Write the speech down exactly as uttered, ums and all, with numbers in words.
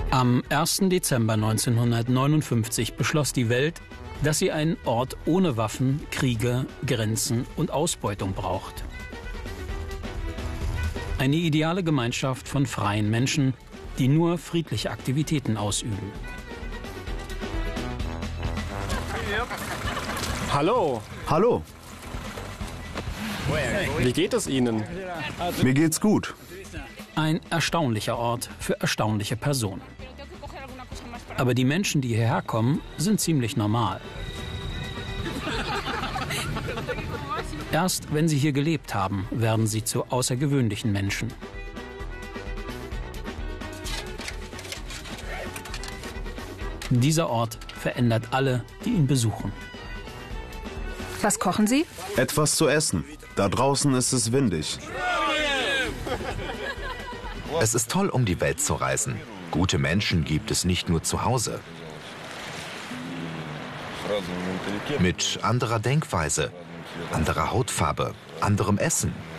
Am ersten Dezember neunzehnhundertneunundfünfzig beschloss die Welt, dass sie einen Ort ohne Waffen, Kriege, Grenzen und Ausbeutung braucht. Eine ideale Gemeinschaft von freien Menschen, die nur friedliche Aktivitäten ausüben. Hallo. Hallo, Wie geht es Ihnen? mir geht's gut. Ein erstaunlicher Ort für erstaunliche Personen. Aber die Menschen, die hierher kommen, sind ziemlich normal. Erst wenn sie hier gelebt haben, werden sie zu außergewöhnlichen Menschen. Dieser Ort verändert alle, die ihn besuchen. Was kochen Sie? Etwas zu essen. Da draußen ist es windig. Es ist toll, um die Welt zu reisen. Gute Menschen gibt es nicht nur zu Hause. Mit anderer Denkweise, anderer Hautfarbe, anderem Essen.